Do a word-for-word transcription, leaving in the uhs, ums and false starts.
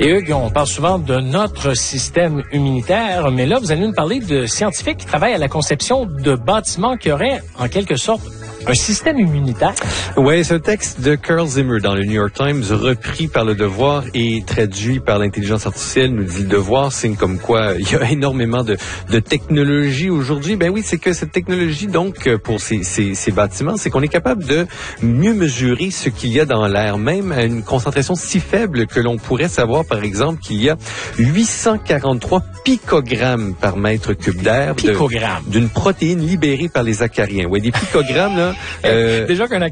Et Hugues, on parle souvent de notre système immunitaire, mais là, vous allez nous parler de scientifiques qui travaillent à la conception de bâtiments qui auraient, en quelque sorte, un système immunitaire. Oui, c'est un texte de Carl Zimmer dans le New York Times, repris par Le Devoir et traduit par l'intelligence artificielle, nous dit Le Devoir, signe comme quoi il y a énormément de, de technologie aujourd'hui. Ben oui, c'est que cette technologie, donc, pour ces, ces, ces bâtiments, c'est qu'on est capable de mieux mesurer ce qu'il y a dans l'air, même à une concentration si faible que l'on pourrait savoir, par exemple, qu'il y a huit cent quarante-trois picogrammes par mètre cube d'air Picogrammes. d'une protéine libérée par les acariens. Oui, des picogrammes, là. Euh, Déjà qu'un